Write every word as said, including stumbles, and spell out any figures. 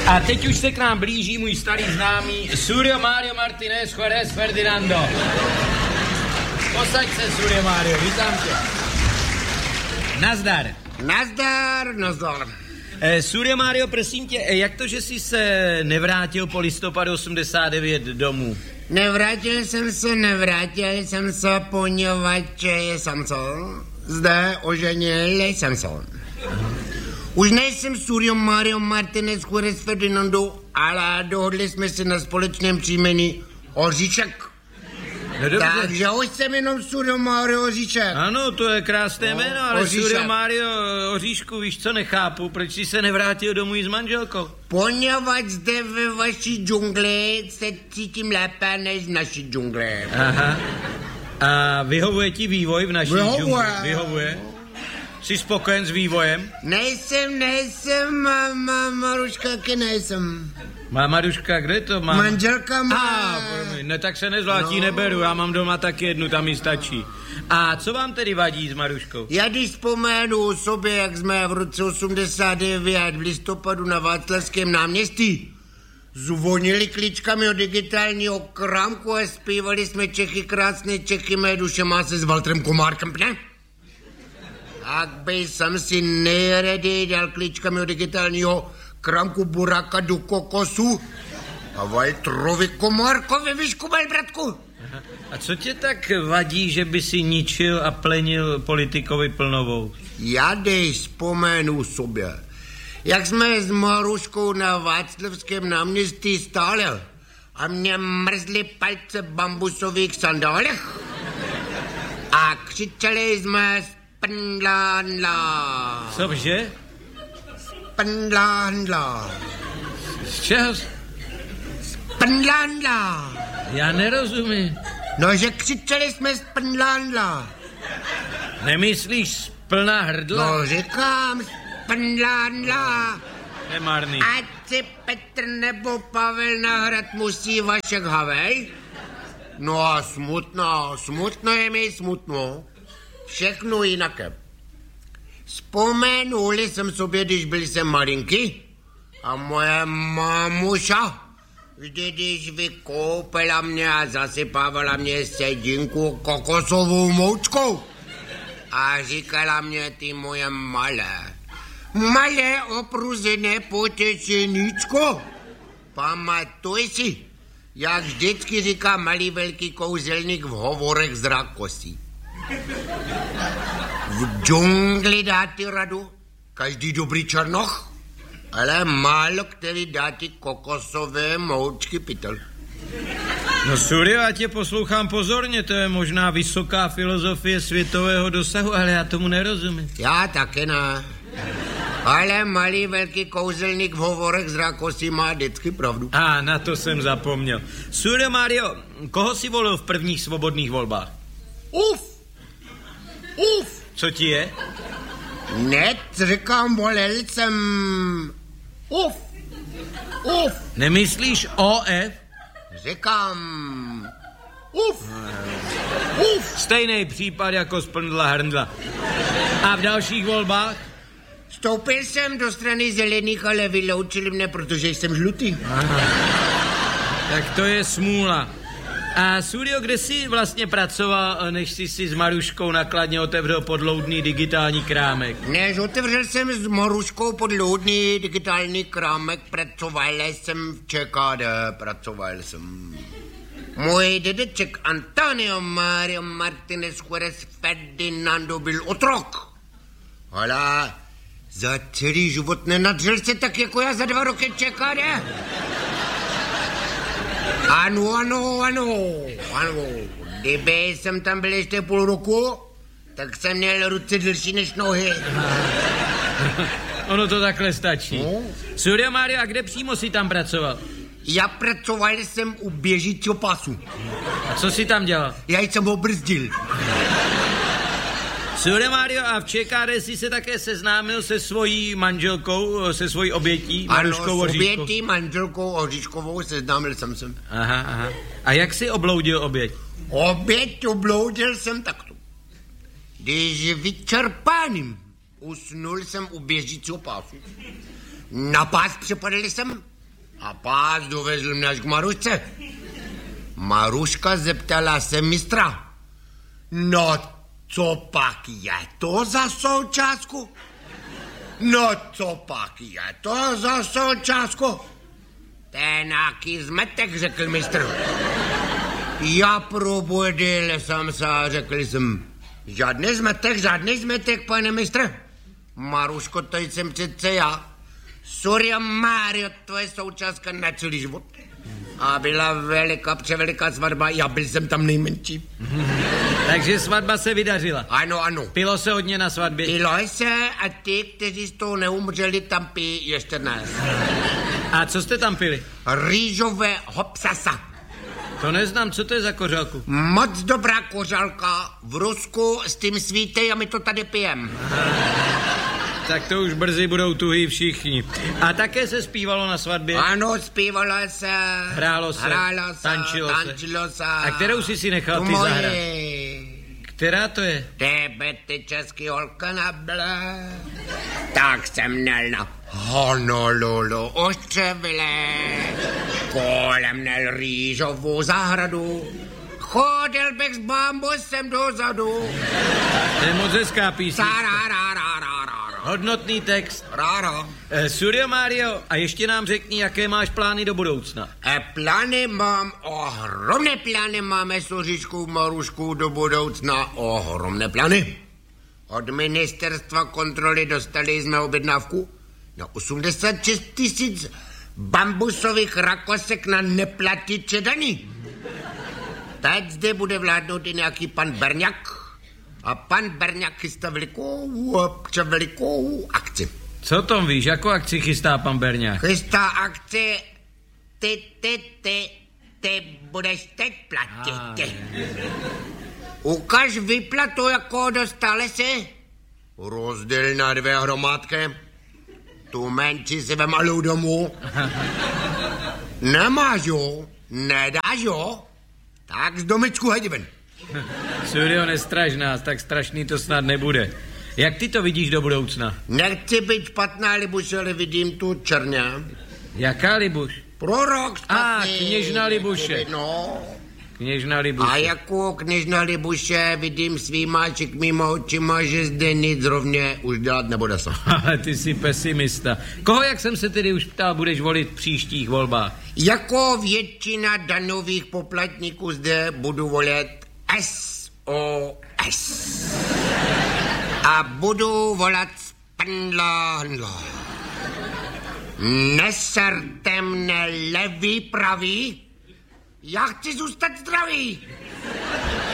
A teď už se k nám blíží můj starý známý Surio Mario Martinez Juárez Ferdinando. Posaď se, Surio Mario, vítám tě. Nazdar. Nazdar, nazdar. Eh, Surio Mario, prosím tě, jak to, že jsi se nevrátil po listopadu osmdesát devět domů? Nevrátil jsem se, nevrátil jsem se, poněvadž jsem se zde oženil jsem se. Už nejsem Surio Mario Martinez Juárez Ferdinando, ale dohodli jsme se na společném příjmení Oříšek. No takže už jsem jenom Surio Mario Oříšek. Ano, to je krásné no, jméno, ale Oříšek. Surio Mario Oříšku, víš co, nechápu, proč jsi se nevrátil domů s manželkou? Poněvadž zde ve vaší džungli se cítím lépe než v naší džungli. Aha. A vyhovuje ti vývoj v naší vyhovuje. džungli? Vyhovuje. Jsi spokojen s vývojem? Nejsem, nejsem, má, má, Maruška, taky nejsem. Má Maruška, kde to má? Manželka má. Ah, promiň, ne, tak se nezvlátí, no. neberu, já mám doma taky jednu, tam mi stačí. A co vám tedy vadí s Maruškou? Já když vzpomenu sobě, jak jsme v roce osmdesát devět v listopadu na Václavském náměstí zvonili klíčkami od digitálního krámku a zpívali jsme Čechy krásné, Čechy mé duše má se s Valtrem Komárkem, ne? Tak by jsem si nejraději dal klíčkami od digitálního krámku buráka do kokosu a Valtrovi Komárkovi vyškubal, bratku. Aha. A co tě tak vadí, že by si ničil a plenil politikovi Plnovou? Já dej vzpomenu sobě, jak jsme s Maruškou na Václavském náměstí stáli a mě mrzly palce v bambusových sandálech a křičeli jsme Spndlándla. Cože? Spndlándla. Z čeho? Spndlándla. Já nerozumím. No, že křičeli jsme Spndlándla. Nemyslíš splná hrdla? No, říkám Spndlándla. Nemarný. Ať si Petr nebo Pavel na hrad musí Vašek Havel. No a smutno, smutno je mi smutno. Všechno jinaké. Vzpomenuli jsem sobě, když byl jsem malinký a moje mamuša vždy, když vykoupila mě a zasypávala mě sedinku kokosovou moučkou a říkala mě, ty moje malé, malé opruzené potečeníčko, pamatuj si, jak vždycky říká malý velký kouzelník v hovorech z Rakosí. V džungli dá ti radu každý dobrý černoch, ale málo který dá ti kokosové moučky pytel. No Surio, já tě poslouchám pozorně, to je možná vysoká filozofie světového dosahu, ale já tomu nerozumím. Já taky ne. Ale malý velký kouzelník v hovorech z Rakosí má vždycky pravdu. A na to jsem zapomněl. Surio Mario, koho si volil v prvních svobodných volbách? Uf! Uf! Co ti je? Net, říkám, volil jsem... Uf! Uf! Nemyslíš O F? Říkám... Uf! Uf! Stejný případ jako Spndla Hrndla. A v dalších volbách? Vstoupil jsem do strany zelených, ale vyloučili mne, protože jsem žlutý. Aha. Tak to je smůla. A Surio, kde jsi vlastně pracoval, než jsi si s Maruškou nakladně otevřel podloudný digitální krámek? Než otevřel jsem s Maruškou podloudný digitální krámek, pracoval jsem v Č K D, pracoval jsem. Můj dědeček Antonio Mario Martinez Juárez Ferdinando byl otrok. Ale za celý život nenadřel se tak jako já za dva roky Č K D. Ano, ano, ano, ano. Kdyby jsem tam byl ještě půl roku, tak jsem měl ruce delší než nohy. Ono to takhle stačí. No. Surio Mario, a kde přímo jsi tam pracoval? Já pracoval jsem u běžícího pasu. A co jsi tam dělal? Já jsem ho brzdil. Surio Mario, a v Č K D jsi se také seznámil se svojí manželkou, se svojí obětí, Maruškou Oříškovou? Ano, s obětí manželkou Oříškovou seznámil jsem se. Aha, aha. A jak jsi obloudil oběť? Oběť obloudil jsem takto. Když vyčerpáným usnul jsem u běžícího pásu. Na pás připadl jsem A pás dovezl mě až k Marušce. Maruška zeptala se mistra. No, co pak je to za součástku? No, co pak je to za součástku? To je nějaký zmetek, řekl mistr. Já probudil jsem se a řekl jsem, žádný zmetek, žádný zmetek, pane mistr. Maruško, to jsem přece já. Surya Mario, tvoje součástka na celý život. A byla veliká, převeliká svatba, já byl jsem tam nejmenší. Takže svatba se vydařila. Ano, ano. Pilo se hodně na svatbě. Pilo se a ty, kteří z toho neumřeli, tam pijí ještě nás. A co jste tam pili? Rýžové hopsasa. To neznám, co to je za kořálku? Moc dobrá kořálka. V Rusku s tím svítej a my to tady pijem. Tak to už brzy budou tuhý všichni. A také se zpívalo na svatbě? Ano, zpívalo se. Hrálo se. Hrálo se. Tančilo, tančilo se. se. A kterou jsi si nechal ty zahrát? Která to je? Tebe ty český holka nabla. Tak jsem měl na Honolulu ostřevile. Kolem měl rýžovou zahradu. Chodil bych s bambusem dozadu. To je moc hezká písnička. Tararararara. Hodnotný text. Rára. Eh, Suryo Mario, a ještě nám řekni, jaké máš plány do budoucna. E, plány mám, ohromné plány máme s Oříškou Maruškou do budoucna, ohromné plány. Od ministerstva kontroly dostali jsme objednávku na osmdesát šest tisíc bambusových rakosek na neplatiče daní. Teď zde bude vládnout i nějaký pan Berňák. A pan Berňák chystá velikou, velikou akci. Co tom víš, jakou akci chystá pan Berňák? Chystá akci ty, ty, ty, ty budeš teď platit. Ty. Ukaž výplatu, jako dostali si. Rozděl na dvě hromádky. Tu menší si ve malou domů. Nemáš jo, nedáš jo, tak z domečku hejdi ven. Suryo, nestraž nás, tak strašný to snad nebude. Jak ty to vidíš do budoucna? Nechci být špatná Libuš, ale vidím tu černě. Jaká Libuš? Prorok špatný. A, kněžna Libuše. No. Kněžna Libuše. A jako kněžna Libuše vidím svýma čikmýma očima, že zde nic rovně už dělat nebude se. Ale ty jsi pesimista. Koho, jak jsem se tedy už ptal, budeš volit v příštích volbách? Jako většina daňových poplatníků zde budu volit S O S. A budu volat Spendla Handla. Neserte mne levý pravý, já chci zůstat zdravý.